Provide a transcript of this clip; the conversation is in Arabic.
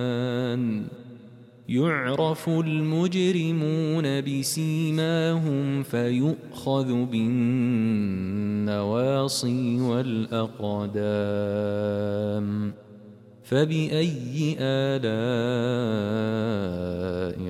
يعرف المجرمون بسيماهم فيؤخذ بالنواصي والأقدام فبأي آلاء